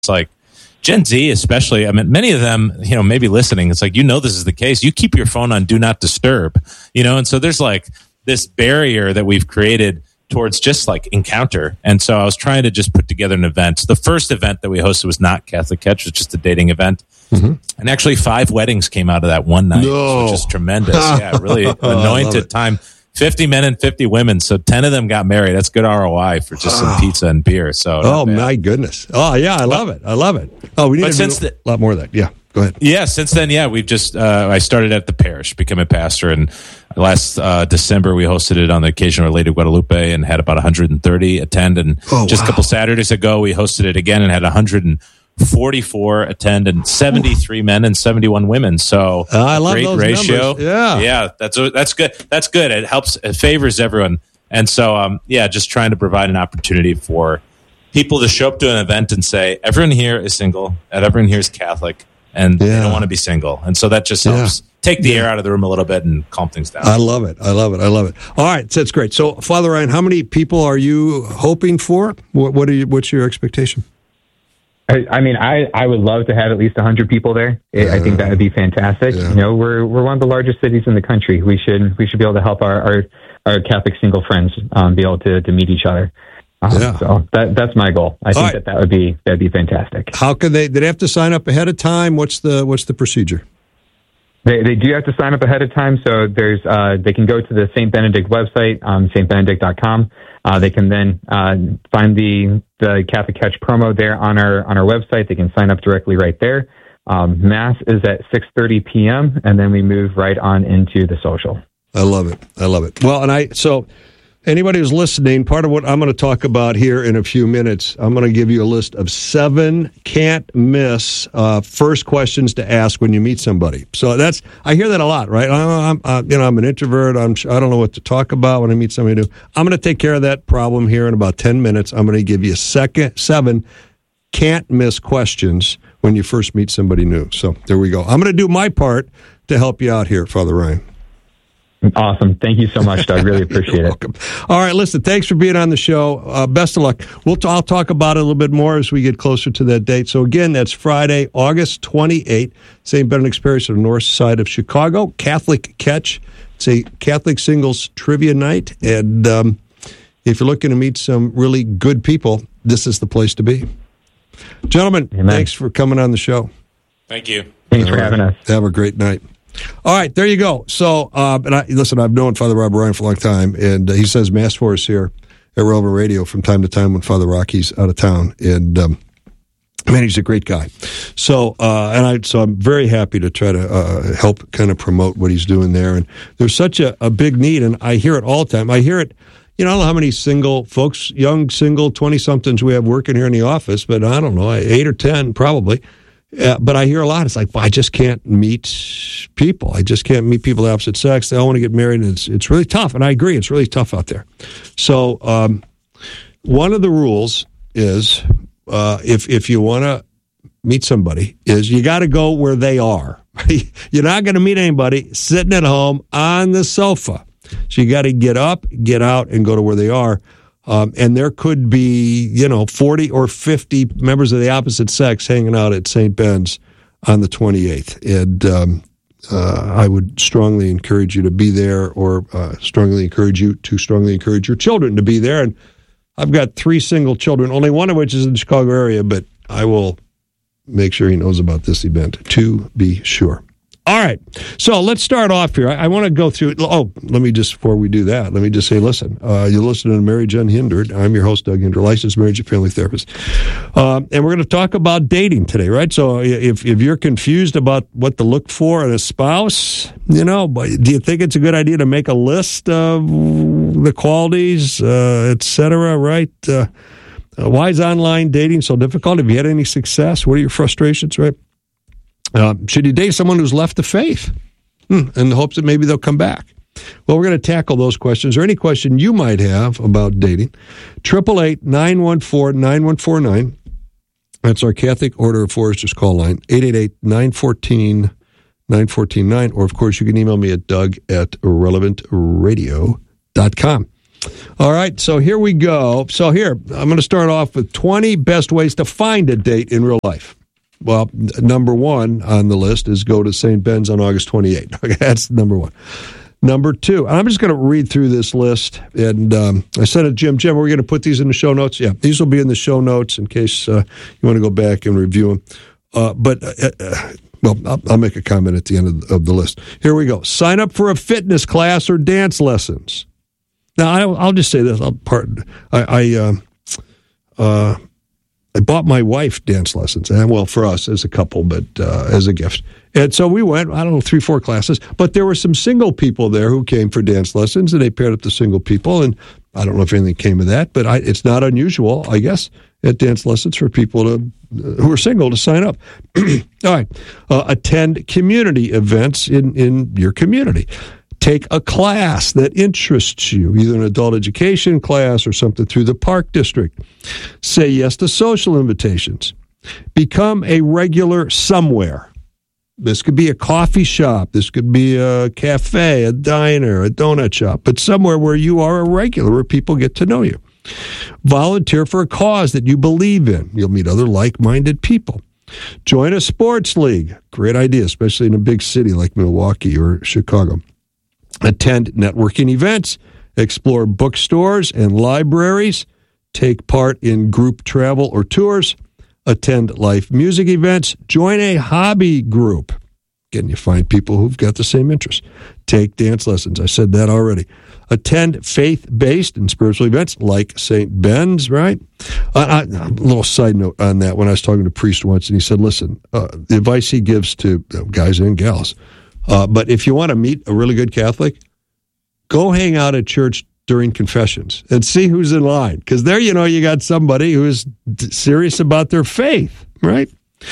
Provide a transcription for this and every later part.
like Gen Z, especially, I mean, many of them, maybe listening, it's like, this is the case. You keep your phone on do not disturb, and so there's like this barrier that we've created towards just like encounter. And so I was trying to just put together an event. The first event that we hosted was not Catholic Catch, it was just a dating event. Mm-hmm. And actually 5 weddings came out of that one night, which is tremendous. Yeah, really anointed time. 50 men and 50 women. So 10 of them got married. That's good ROI for just some pizza and beer. So, my goodness. Oh, yeah, I love it. Oh, we need to do a lot more of that. Yeah, go ahead. Yeah, since then, we've just, I started at the parish, became a pastor, and last December we hosted it on the occasion of Lady Guadalupe and had about 130 attend. And a couple Saturdays ago, we hosted it again and had 144 attend and 73 men and 71 women. So I love great those ratio. Numbers. Yeah, that's good. That's good. It helps. It favors everyone. And so, just trying to provide an opportunity for people to show up to an event and say, everyone here is single, and everyone here is Catholic, and they don't want to be single. And so that just helps take the air out of the room a little bit and calm things down. I love it. All right, that's great. So, Father Ryan, how many people are you hoping for? What's your expectation? I would love to have at least 100 people there. I think that would be fantastic. Yeah. We're one of the largest cities in the country. We should be able to help our Catholic single friends be able to meet each other. So that's my goal. I think that'd be fantastic. How can they? Did they have to sign up ahead of time? What's the procedure? They do have to sign up ahead of time. So there's they can go to the St. Benedict website, stbenedict.com. They can then find the Catholic Catch promo there on our website. They can sign up directly right there. Mass is at 6:30 p.m. and then we move right on into the social. I love it. Well, so anybody who's listening, part of what I'm going to talk about here in a few minutes, I'm going to give you a list of 7 can't miss first questions to ask when you meet somebody. So I hear that a lot, right? I'm an introvert. I don't know what to talk about when I meet somebody new. I'm going to take care of that problem here in about 10 minutes. I'm going to give you 7 can't miss questions when you first meet somebody new. So there we go. I'm going to do my part to help you out here, Father Ryan. Awesome. Thank you so much, Doug. Really appreciate it. Welcome. All right, listen, thanks for being on the show. Best of luck. I'll talk about it a little bit more as we get closer to that date. So again, that's Friday, August 28th, St. Benedict's Parish on the north side of Chicago, Catholic Catch. It's a Catholic singles trivia night. And if you're looking to meet some really good people, this is the place to be. Gentlemen, Thanks for coming on the show. Thank you. Thanks for having us. Have a great night. All right, there you go. So, I've known Father Rob Ryan for a long time, and he says Mass for us here at Relevant Radio from time to time when Father Rocky's out of town. And he's a great guy. So, I'm very happy to try to help kind of promote what he's doing there. And there's such a big need, and I hear it all the time. I hear it. I don't know how many single folks, young single 20-somethings we have working here in the office, but I don't know, 8 or 10 probably. But I hear a lot. It's like, I just can't meet people. I just can't meet people of the opposite sex. They all want to get married, and it's really tough. And I agree, it's really tough out there. So one of the rules is if you want to meet somebody, is you got to go where they are. You're not going to meet anybody sitting at home on the sofa. So you got to get up, get out, and go to where they are. And there could be, 40 or 50 members of the opposite sex hanging out at St. Ben's on the 28th. And I would strongly encourage you to be there, or strongly encourage your children to be there. And I've got 3 single children, only one of which is in the Chicago area, but I will make sure he knows about this event, to be sure. All right, so let's start off here. I want to go through. Before we do that, let me just say, listen, you're listening to Marriage Unhindered. I'm your host, Doug Hinder, licensed marriage and family therapist. And we're going to talk about dating today, right? So if you're confused about what to look for in a spouse, do you think it's a good idea to make a list of the qualities, et cetera, right? Why is online dating so difficult? Have you had any success? What are your frustrations, right? Should you date someone who's left the faith in the hopes that maybe they'll come back? Well, we're going to tackle those questions, or any question you might have about dating. 888-914-9149. That's our Catholic Order of Foresters call line. 888-914-9449. Or, of course, you can email me at doug@relevantradio.com. All right, so here we go. So here, I'm going to start off with 20 best ways to find a date in real life. Well, number one on the list is go to St. Ben's on August 28th. Okay, that's number one. Number two, I'm just going to read through this list, and I said to Jim, are we going to put these in the show notes? Yeah, these will be in the show notes in case you want to go back and review them. Well, I'll make a comment at the end of the list. Here we go. Sign up for a fitness class or dance lessons. Now, I'll just say this. I bought my wife dance lessons, and well, for us as a couple, but as a gift. And so we went, 3-4 classes, but there were some single people there who came for dance lessons, and they paired up the single people, and I don't know if anything came of that, but it's not unusual, I guess, at dance lessons for people who are single to sign up. All right. Attend community events in your community. Take a class that interests you, either an adult education class or something through the park district. Say yes to social invitations. Become a regular somewhere. This could be a coffee shop. This could be a cafe, a diner, a donut shop, but somewhere where you are a regular, where people get to know you. Volunteer for a cause that you believe in. You'll meet other like-minded people. Join a sports league. Great idea, especially in a big city like Milwaukee or Chicago. Attend networking events, explore bookstores and libraries, take part in group travel or tours, attend live music events, join a hobby group. Again, you find people who've got the same interests. Take dance lessons. I said that already. Attend faith-based and spiritual events like St. Ben's, right? A little side note on that. When I was talking to a priest once, and he said, listen, the advice he gives to guys and gals, but if you want to meet a really good Catholic, go hang out at church during confessions and see who's in line. Because there, you got somebody who is serious about their faith, right?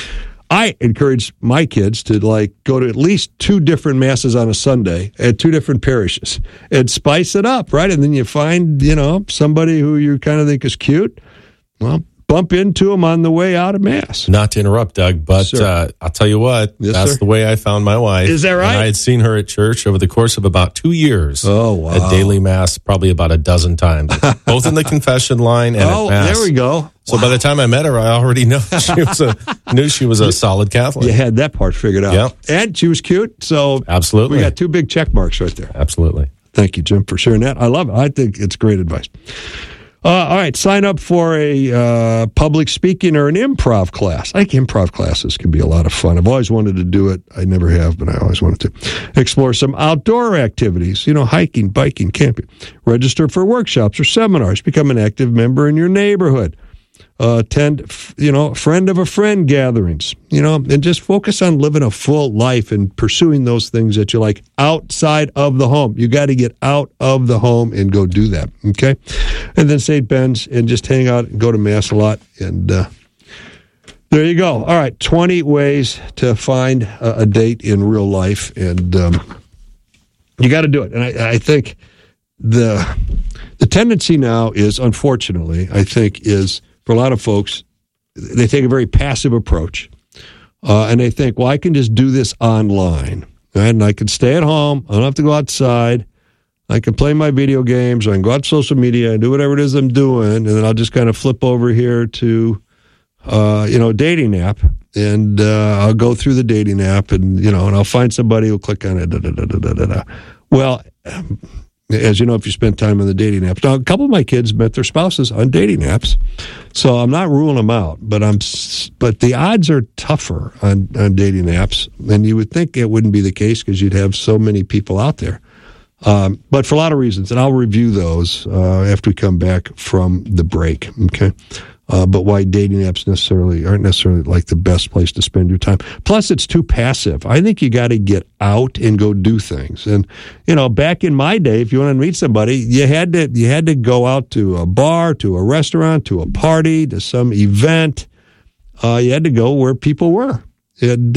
I encourage my kids to go to at least 2 different masses on a Sunday at 2 different parishes and spice it up, right? And then you find, somebody who you kind of think is cute. Well, bump into them on the way out of Mass. Not to interrupt, Doug, but I'll tell you what, that's the way I found my wife. Is that right? And I had seen her at church over the course of about 2 years. Oh, wow. At daily Mass, probably about a dozen times, both in the confession line and at Mass. There we go. So by the time I met her, I already knew she was a solid Catholic. You had that part figured out. Yep. And she was cute, so absolutely. We got 2 big check marks right there. Absolutely. Thank you, Jim, for sharing that. I love it. I think it's great advice. All right, sign up for a public speaking or an improv class. I think improv classes can be a lot of fun. I've always wanted to do it. I never have, but I always wanted to. Explore some outdoor activities, hiking, biking, camping. Register for workshops or seminars. Become an active member in your neighborhood. Attend, friend of a friend gatherings, and just focus on living a full life and pursuing those things that you like outside of the home. You got to get out of the home and go do that, okay? And then St. Ben's and just hang out and go to Mass a lot. And there you go. All right, 20 ways to find a date in real life. And you got to do it. And I think the tendency now is, unfortunately, for a lot of folks, they take a very passive approach, and they think, well, I can just do this online, right? And I can stay at home. I don't have to go outside. I can play my video games, or I can go out to social media and do whatever it is I'm doing, and then I'll just kind of flip over here to, a dating app, and I'll go through the dating app, and, and I'll find somebody who'll click on it. Well, as you know, if you spend time on the dating apps. Now, a couple of my kids met their spouses on dating apps, so I'm not ruling them out. But the odds are tougher on dating apps, and you would think it wouldn't be the case because you'd have so many people out there. But for a lot of reasons, and I'll review those after we come back from the break. Okay. But why dating apps aren't necessarily like the best place to spend your time. Plus, it's too passive. I think you got to get out and go do things. And back in my day, if you wanted to meet somebody, you had to go out to a bar, to a restaurant, to a party, to some event. You had to go where people were. And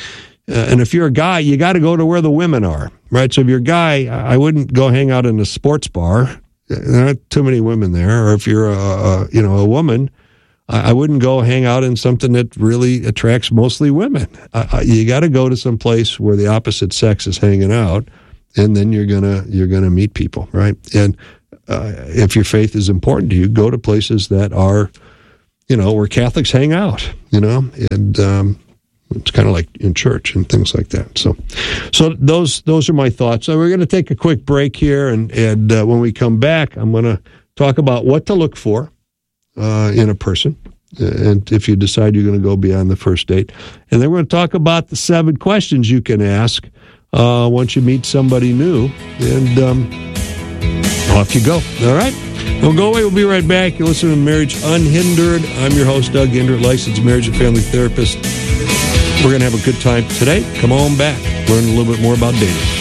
if you're a guy, you got to go to where the women are, right? So if you're a guy, I wouldn't go hang out in a sports bar. There aren't too many women there. Or if you're a woman, I wouldn't go hang out in something that really attracts mostly women. You got to go to some place where the opposite sex is hanging out, and then you're gonna meet people, right? And if your faith is important to you, go to places that are, where Catholics hang out, and it's kind of like in church and things like that. So those are my thoughts. So we're going to take a quick break here, and when we come back, I'm going to talk about what to look for in a person, and if you decide you're going to go beyond the first date. And then we're going to talk about the 7 questions you can ask once you meet somebody new, and off you go. All right? Don't go away. We'll be right back. You're listening to Marriage Unhindered. I'm your host, Doug Hindert, licensed marriage and family therapist. We're going to have a good time today. Come on back. Learn a little bit more about dating.